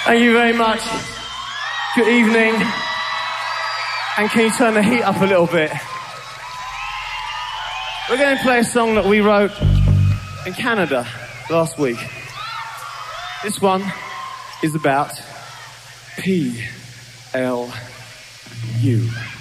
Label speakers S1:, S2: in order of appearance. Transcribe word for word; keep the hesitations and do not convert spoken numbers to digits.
S1: Thank you very much. Good evening. And can you turn the heat up a little bit? We're going to play a song that we wrote in Canada last week. This one is about P L U.